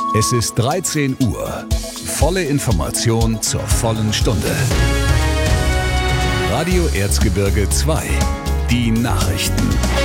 Es ist 13 Uhr. Volle Information zur vollen Stunde. Radio Erzgebirge 2. Die Nachrichten.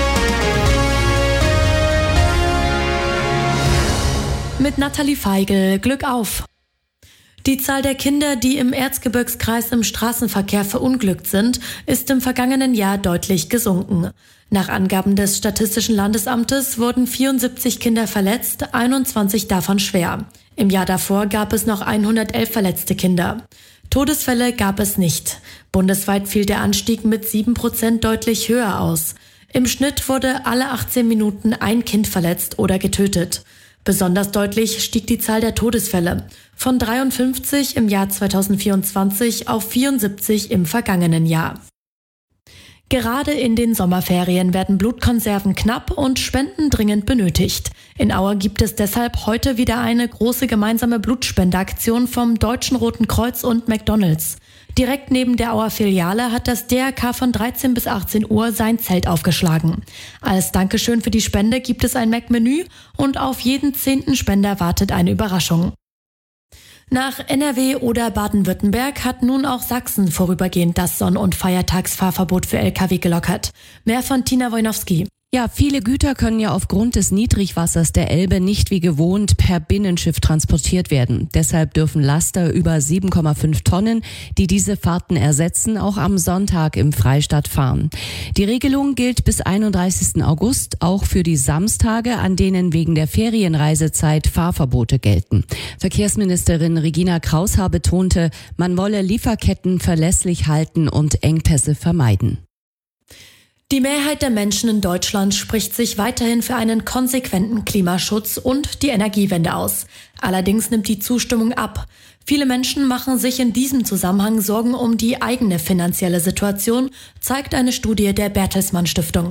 Mit Nathalie Feigl, Glück auf! Die Zahl der Kinder, die im Erzgebirgskreis im Straßenverkehr verunglückt sind, ist im vergangenen Jahr deutlich gesunken. Nach Angaben des Statistischen Landesamtes wurden 74 Kinder verletzt, 21 davon schwer. Im Jahr davor gab es noch 111 verletzte Kinder. Todesfälle gab es nicht. Bundesweit fiel der Anstieg mit 7% deutlich höher aus. Im Schnitt wurde alle 18 Minuten ein Kind verletzt oder getötet. Besonders deutlich stieg die Zahl der Todesfälle von 53 im Jahr 2024 auf 74 im vergangenen Jahr. Gerade in den Sommerferien werden Blutkonserven knapp und Spenden dringend benötigt. In Aue gibt es deshalb heute wieder eine große gemeinsame Blutspendeaktion vom Deutschen Roten Kreuz und McDonald's. Direkt neben der Auer Filiale hat das DRK von 13 bis 18 Uhr sein Zelt aufgeschlagen. Als Dankeschön für die Spende gibt es ein Mac-Menü und auf jeden 10. Spender wartet eine Überraschung. Nach NRW oder Baden-Württemberg hat nun auch Sachsen vorübergehend das Sonn- und Feiertagsfahrverbot für Lkw gelockert. Mehr von Tina Wojnowski. Ja, viele Güter können ja aufgrund des Niedrigwassers der Elbe nicht wie gewohnt per Binnenschiff transportiert werden. Deshalb dürfen Laster über 7,5 Tonnen, die diese Fahrten ersetzen, auch am Sonntag im Freistaat fahren. Die Regelung gilt bis 31. August, auch für die Samstage, an denen wegen der Ferienreisezeit Fahrverbote gelten. Verkehrsministerin Regina Kraushaar betonte, man wolle Lieferketten verlässlich halten und Engpässe vermeiden. Die Mehrheit der Menschen in Deutschland spricht sich weiterhin für einen konsequenten Klimaschutz und die Energiewende aus. Allerdings nimmt die Zustimmung ab. Viele Menschen machen sich in diesem Zusammenhang Sorgen um die eigene finanzielle Situation, zeigt eine Studie der Bertelsmann Stiftung.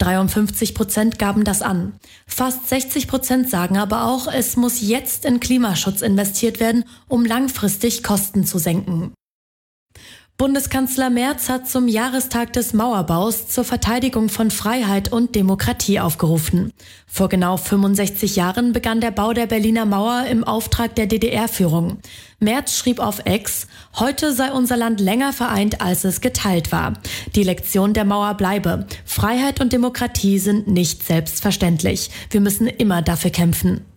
53% gaben das an. Fast 60% sagen aber auch, es muss jetzt in Klimaschutz investiert werden, um langfristig Kosten zu senken. Bundeskanzler Merz hat zum Jahrestag des Mauerbaus zur Verteidigung von Freiheit und Demokratie aufgerufen. Vor genau 65 Jahren begann der Bau der Berliner Mauer im Auftrag der DDR-Führung. Merz schrieb auf X, heute sei unser Land länger vereint, als es geteilt war. Die Lektion der Mauer bleibe. Freiheit und Demokratie sind nicht selbstverständlich. Wir müssen immer dafür kämpfen.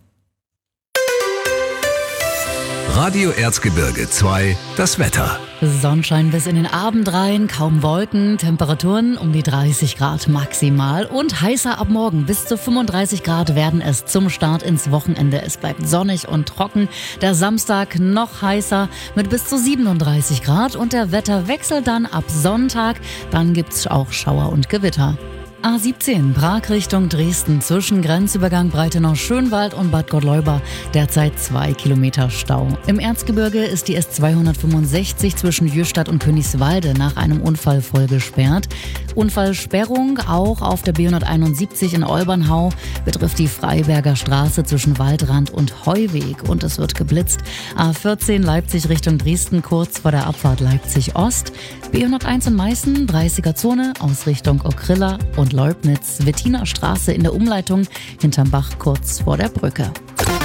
Radio Erzgebirge 2, das Wetter. Sonnenschein bis in den Abend rein, kaum Wolken, Temperaturen um die 30 Grad maximal und heißer ab morgen. Bis zu 35 Grad werden es zum Start ins Wochenende. Es bleibt sonnig und trocken. Der Samstag noch heißer mit bis zu 37 Grad und der Wetterwechsel dann ab Sonntag. Dann gibt's auch Schauer und Gewitter. A17 Prag Richtung Dresden zwischen Grenzübergang Breitenau-Schönwald und Bad Gottleuba derzeit 2 Kilometer Stau. Im Erzgebirge ist die S265 zwischen Jöstadt und Königswalde nach einem Unfall voll gesperrt. Unfallsperrung auch auf der B171 in Olbernhau betrifft die Freiberger Straße zwischen Waldrand und Heuweg und es wird geblitzt. A14 Leipzig Richtung Dresden kurz vor der Abfahrt Leipzig Ost. B101 in Meißen 30er Zone aus Richtung Okrilla und Leubnitz, Wettiner Straße in der Umleitung hinterm Bach kurz vor der Brücke.